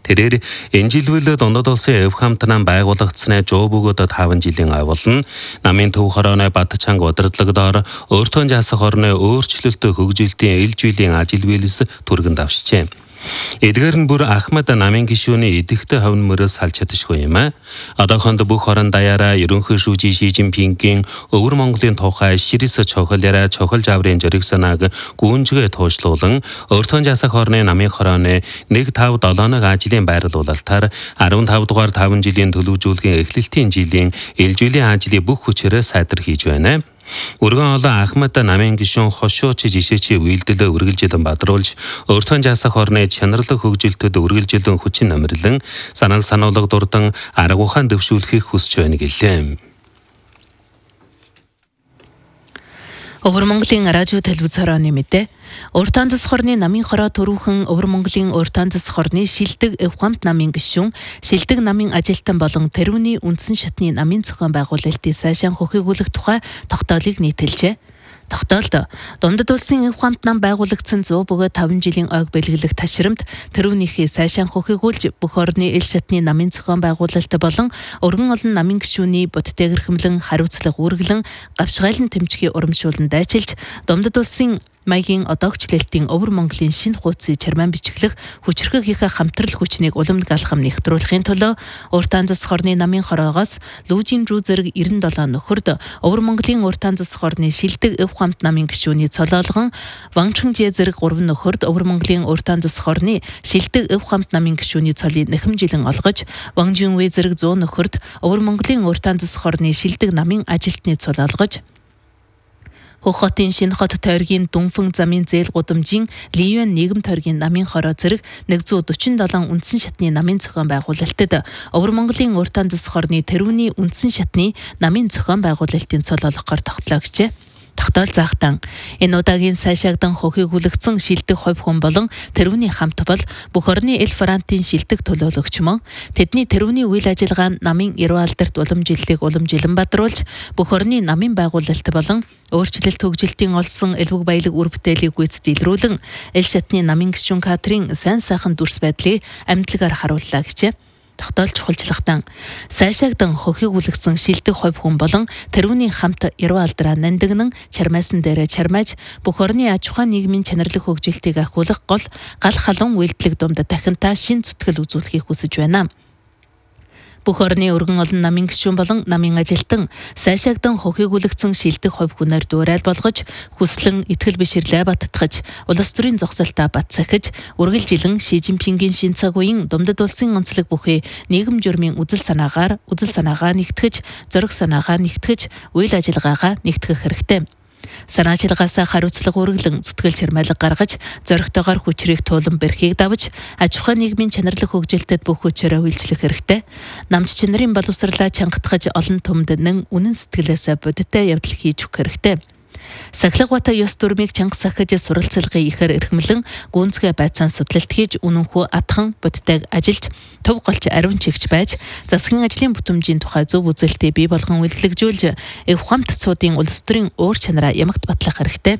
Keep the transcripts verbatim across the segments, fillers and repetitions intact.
Тэрээр энэ жилвэл Дундад улсын өв хамтнан байгуулагдсны жоо бөгөөд таван жилийн авална. Намын төв хорооны Бат чанга удирдлагадаар өөртөө жасах орны өөрчлөлт хөгжилтийн эл жилийн ажил биелэс түргэн давшжээ. Эдгээр нь бүр Ахмад намын гишүүний идэвхтэй ховн мөрөөс салж чадшгүй юм а. Одоохонд бүх хорон даяараа ерөнхий шүүжи Ши Жинпингийн өвөр Монголын тухай ширэс чохоляраа чохол жаврын жориг санааг гүнжгээ туушлуулан өөртөө жасах орны намын хорооны нэг тав долооног ажлын байрлуулалтаар арван тав дугаар таван жилийн төлөвжүүлгийн эхлэлтийн жилийн эл жилийн ажлыг бүх хүчээрээ сайдар хийж байна. Өргөн олон Ахмад намын гишүүн хошууч жишээчи үйлдэлээ үргэлжилэн бадруулж өөртөө жасах орны чанарлаг хөгжилтөд үргэлжилэн хүчин намирлан санал сануулга дурдан арга ухаан дэвшүүлэхийг хүсэж байна гэлээ. Өвөр Монголын радио телевиз хорооны мэдээ. Өөртөө засах орны намын хороо төрүүхэн Өвөр Монголын өөртөө засах орны шилдэг өв хамт намын гишүүн, шилдэг намын ажилтан болон тэрүүний үндсэн шатны намын зохион байгуулалтын сайшаан хөхөөгүүлэх тухай тогтоолыг нийтэлжээ. Тогтоолд Дундад улсын өв хамт нам байгуулагдсан зуун бөгөөд таван жилийн ойг бэлгэлэх ташрамт тэрүүнийхээ сайшаан хөхөөгүүлж бүх орны эл шатны намын зохион байгуулалт болон өргөн олон намын гишүүний бодтой гэрхэмлэн хариуцлага үүргэлэн гавшгайлан тэмцхийн урамшуулан дайчилж Дундад улсын маягийн одоогчлэлтийн Өвөр Монголын шинэ хуудсыг чармаан бичиглэх хүчрхэг их хамтрал хүчнийг уламд галхам нэгтрүүлэхийн төлөө өөртөө засах орны намын хороогоос Лүүжин рүү зэрэг девяносто долоо нөхөрд Өвөр Монголын өөртөө засах орны шилдэг өв хамт намын гишүүний цолоолгон Вангчханжээ зэрэг гурван нөхөрд Өвөр Монголын өөртөө засах орны шилдэг өв хамт намын гишүүний цолыг нэхэмжилэн олгож Вангжинвэ зэрэг зуун нөхөрд Өвөр Монголын өөртөө засах орны шилдэг намын ажилтны цол олгож Хөхөтийн шинэ хот тойргийн Дүнфэн замын зээл гудамжийн Ливен нийгэм тойргийн намын хороо зэрэг нэгдүгээр дөрвөн долоо үндсэн шатны намын зохион байгуулалтад Өвөр Монголын өөртөө засах орны тэрүүний үндсэн шатны намын зохион байгуулалтын цол олгохоор тогтлоо гэжээ. Тогтоол заахтан энэ удаагийн сайшаагдан хөхөөгүүлэгдсэн шилдэг хувь хүн болон тэрүүний хамт бол бүх орны эл фронтын шилдэг төлөөлөгч мөн тэдний тэрүүний үйл ажиллагаа нь намын эрүү алдарт уламжлалыг уламжилан бадруулж бүх орны намын байгуулалт болон өөрчлөлт хөгжилтийн олсон элбэг баялаг үр бүтээлийг гүйцэд илрүүлэн эл шатны намын гишүүн Катрин сайн сайхан дүрс байдлыг амьдлагаар харууллаа гэжээ. Тогтоол чухалчлагтан сайшаагдан хөхөөгүүлэгдсэн шилдэг хувь хүн болон тэрүүний хамт эрүү алдраа нандинан чармаасан дээрээ чармааж бүх орны аж ахуйн нийгмийн чанарлаг хөгжилтийг ахиулах гол гал халуун үйлдэлэг дунд дахинтаа шин зүтгэл үзүүлэхийг хүсэж байна. Бүх орны өргөн олон намын гишүүн болон намын ажилтан сайшаагдан хөхөөгүүлэгдсэн шилдэг хувь хүнээр дуурайл болгож хүслэн итгэл биширлээ баттгаж улс төрийн зогсолтоо бат сахиж үргэлжилэн Ши Жинпингийн шин цаг үеийн Дундад улсын онцлог бүхий нийгэм журмын үзэл санаагаар үзэл санаагаа нэгтгэж зориг санаагаа нэгтгэж үйл ажиллагаагаа нэгтгэх хэрэгтэй. Санаачилгаасаа хариуцлага үргэлэн зүтгэл чармайлга гаргаж зоригтойгоор хүчрийг туулан бэрхийг давж аж ахуйн нийгмийн чанарлаг хөгжилтэд бүх хүчээрээ үйлчлэх хэрэгтэй. Намч нарын боловсрлаа чангатгаж олон түмэнд нэн үнэн сэтгэлээсээ бодиттой явдал хийж өгөх хэрэгтэй. Сахилга бата ёс дүрмийг чанга сахиж суралцлагыг ихэр эрхэмлэн гүнзгий байцаан судлалт хийж үнэнхүү атхан бодтойг ажиллаж төв голч ариун чигч байж засгийн ажлын бүтэмжийн тухай зөв үзэлтээ бий болгон үйлдэлжүүлж эв хамт цуудын улс төрийн уур чанараа ямагт батлах хэрэгтэй.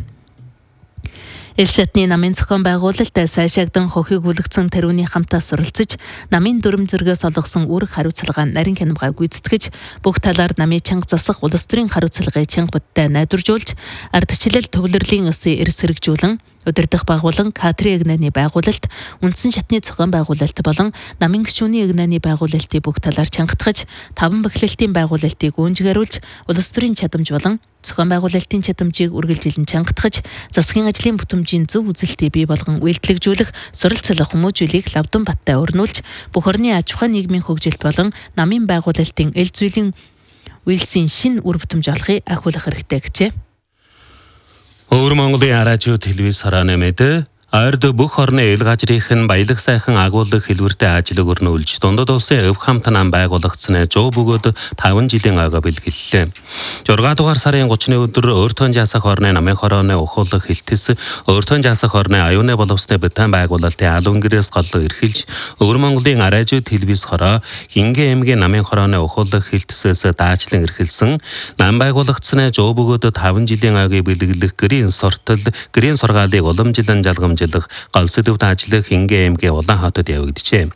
Эл шатны намын зохион байгуулалт сайшаагдан хөхөөгүүлэгдсэн тэрүүний хамтаа суралцж намын дүрм зэрэгээс олгосон үүрэг хариуцлага нарийн хянамгай гүйцэтгэж бүх талаар намын чанга засах улс төрийн хариуцлагыг чанга бодтой найдваржуулж ардчлал төвлөрлийн ёсыг эрс хэрэгжүүлэн удирдах байгуулан Катрин эгнээний байгуулалт үндсэн шатны зохион байгуулалт болон намын гишүүний эгнээний байгуулалтыг бүх талаар чангатгаж таван бэхлэлтийн байгуулалтыг гүнжгээрүүлж улс төрийн чадамж болон зохион байгуулалтын чадамжийг үргэлжилэн чангатгаж засгийн ажлын бүтэмжийн зөв үзэлтийг бий болгон үйлдэлжүүлэх суралцлага хүмүүжүүлийг лавдан баттай өрнүүлж бүх орны аж ахуйн нийгмийн хөгжилт болон намын байгуулалтын эл зүйлийн үйлсийн шин үр бүтэмж олохыг ахиулах хэрэгтэй гэжээ. Өвөр Монголын радио телевиз хорооны мэдээ Ойрд бүх орны эл газрын баялаг сайхан агуулгах хэлбэртэй ажлыг өрнүүлж Дундад улсын өв хамт нам байгуулагдсны жоо бөгөөд таван жилийн ойгоо бэлгэллээ. зургаан дугаар сарын гуравны өдөр өөртөө жасах орны намын хорооны ухуулах хэлтэс өөртөө жасах орны аюуны боловсны битэн байгуулалтын албан гэрээс голлоо эрхэлж Өвөр Монголын радио телевиз хороо Хингээ аймгийн намын хорооны ухуулах хэлтсээс даачлан эрхэлсэн нам байгуулагдсны жоо бөгөөд таван жилийн ойгоо бэлгэлэх гэрийн сортол гэрийн сургаалыг уламжлан жалгам гол сэдвүүд ажлах Хингээ аймгийн Улаан хотод явагдажээ.